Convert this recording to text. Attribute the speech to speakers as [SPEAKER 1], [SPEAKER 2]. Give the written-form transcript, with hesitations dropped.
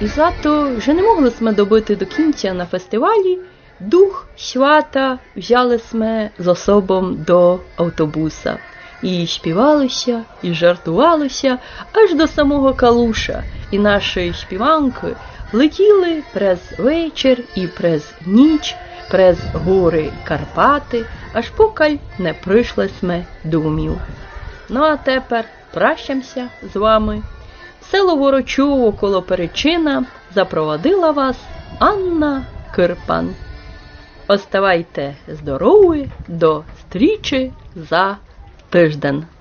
[SPEAKER 1] І зато вже не могли сме добити до кінця на фестивалі, дух свята взяли сме з особом до автобуса. І співалися, і жартувалися аж до самого Калуша. І наші співанки летіли през вечір і през ніч, през гори Карпати, аж поки не прийшли сме до Умів. Ну а тепер прощамся з вами. Село Ворочово коло Перечина запровадила вас Анна Кирпан. Оставайте здорові, до зустрічі за тиждень.